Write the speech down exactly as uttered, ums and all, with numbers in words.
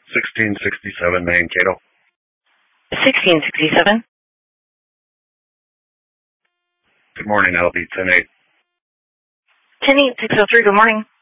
sixteen sixty-seven Mankato. sixteen sixty-seven. Good morning, L B ten eight. ten eight six oh three, good morning.